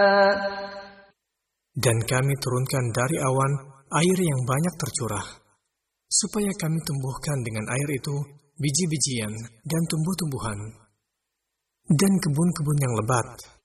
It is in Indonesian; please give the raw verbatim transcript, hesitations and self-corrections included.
Dan kami turunkan dari awan air yang banyak tercurah, supaya kami tumbuhkan dengan air itu biji-bijian dan tumbuh-tumbuhan, dan kebun-kebun yang lebat,